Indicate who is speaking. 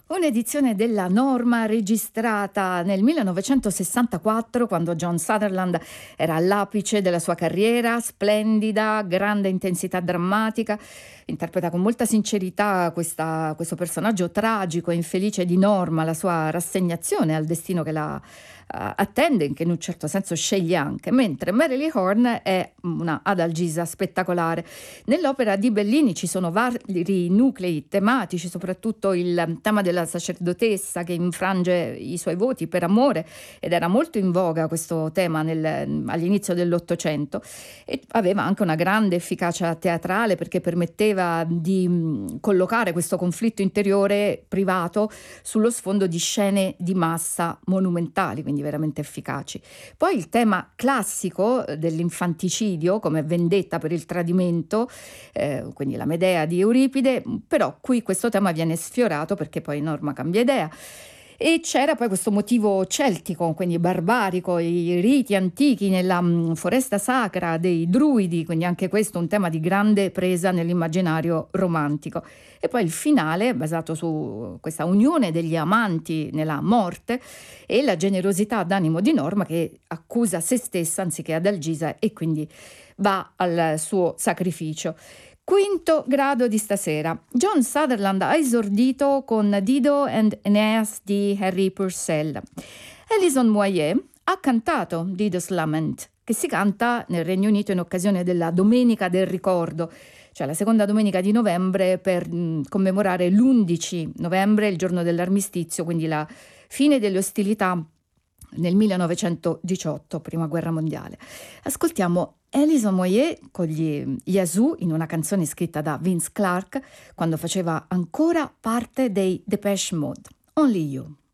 Speaker 1: Un'edizione della Norma registrata nel 1964, quando John Sutherland era all'apice della sua carriera, splendida, grande intensità drammatica, interpreta con molta sincerità questo personaggio tragico e infelice di Norma, la sua rassegnazione al destino che la attende, che in un certo senso sceglie anche, mentre Marilyn Horne è una adalgisa spettacolare. Nell'opera di Bellini ci sono vari nuclei tematici, soprattutto il tema della sacerdotessa che infrange i suoi voti per amore, ed era molto in voga questo tema all'inizio dell'Ottocento, e aveva anche una grande efficacia teatrale perché permetteva di collocare questo conflitto interiore privato sullo sfondo di scene di massa monumentali, quindi veramente efficaci. Poi il tema classico dell'infanticidio come vendetta per il tradimento, quindi la Medea di Euripide, però qui questo tema viene sfiorato perché poi Norma cambia idea. E c'era poi questo motivo celtico, quindi barbarico, i riti antichi nella foresta sacra dei druidi, quindi anche questo un tema di grande presa nell'immaginario romantico. E poi il finale, basato su questa unione degli amanti nella morte e la generosità d'animo di Norma che accusa se stessa anziché Adalgisa e quindi va al suo sacrificio. Quinto grado di stasera. John Sutherland ha esordito con Dido and Aeneas di Harry Purcell. Alison Moyet ha cantato Dido's Lament, che si canta nel Regno Unito in occasione della Domenica del Ricordo, cioè la seconda domenica di novembre, per commemorare l'11 novembre, il giorno dell'armistizio, quindi la fine delle ostilità nel 1918, prima guerra mondiale. Ascoltiamo Alison Moyet con gli Yazoo in una canzone scritta da Vince Clarke quando faceva ancora parte dei Depeche Mode, Only You.